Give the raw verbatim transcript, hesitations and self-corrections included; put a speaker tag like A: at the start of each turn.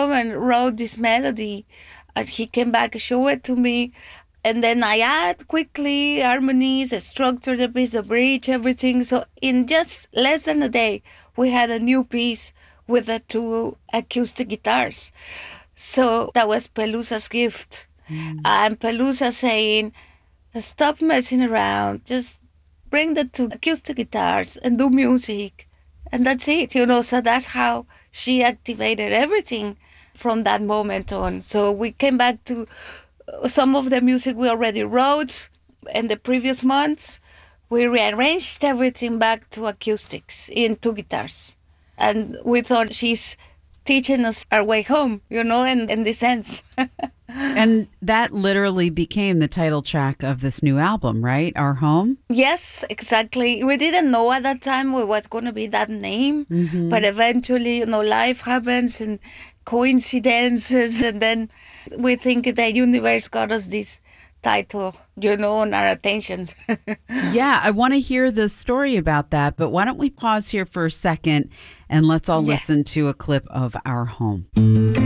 A: home and wrote this melody. And he came back and showed it to me. And then I add quickly harmonies, the structure, the piece, the bridge, everything. So in just less than a day, we had a new piece with the two acoustic guitars. So that was Pelusa's gift. Mm. And Pelusa saying, stop messing around, just bring the two acoustic guitars and do music. And that's it, you know, so that's how she activated everything from that moment on. So we came back to some of the music we already wrote in the previous months. We rearranged everything back to acoustics in two guitars. And we thought she's teaching us our way home, you know, in, in this sense.
B: And that literally became the title track of this new album, right? Our Home?
A: Yes, exactly. We didn't know at that time what was going to be that name. Mm-hmm. But eventually, you know, life happens and coincidences. And then we think the universe got us this title, you know, on our attention.
B: Yeah, I want to hear the story about that. But why don't we pause here for a second and let's all yeah. listen to a clip of Our Home.